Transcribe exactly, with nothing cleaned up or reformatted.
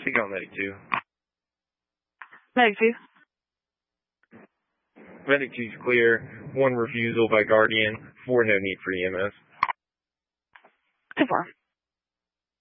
Speak on Medic two. Medic two. Medic two's clear. One refusal by Guardian. Four no need for E M S. Two four.